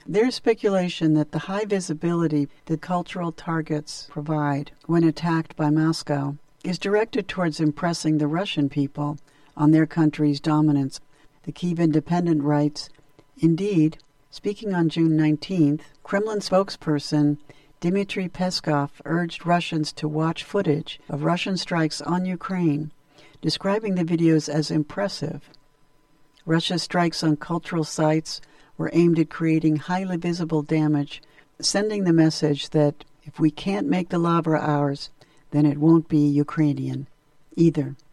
There's speculation that the high visibility that cultural targets provide when attacked by Moscow is directed towards impressing the Russian people on their country's dominance. The Kyiv Independent writes, indeed, speaking on June 19th, Kremlin spokesperson Dmitry Peskov urged Russians to watch footage of Russian strikes on Ukraine, describing the videos as impressive. Russia's strikes on cultural sites were aimed at creating highly visible damage, sending the message that if we can't make the Lavra ours, then it won't be Ukrainian either.